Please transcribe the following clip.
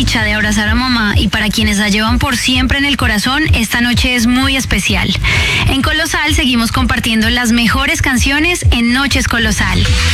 dicha de abrazar a mamá y para quienes la llevan por siempre en el corazón, esta noche es muy especial. En Colosal seguimos compartiendo las mejores canciones en Noches Colosal.